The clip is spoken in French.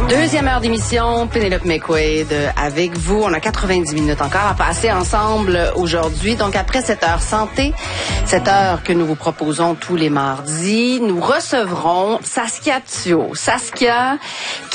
Deuxième heure d'émission, Pénélope McQuaid avec vous. On a 90 minutes encore à passer ensemble aujourd'hui. Donc après cette heure santé, cette heure que nous vous proposons tous les mardis, nous recevrons Saskia Thiault. Saskia